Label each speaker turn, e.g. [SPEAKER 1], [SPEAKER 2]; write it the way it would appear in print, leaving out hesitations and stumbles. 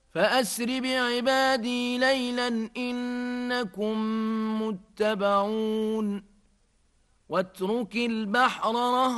[SPEAKER 1] فأسر بعبادي ليلا إنكم متبعون واترك البحر رهوا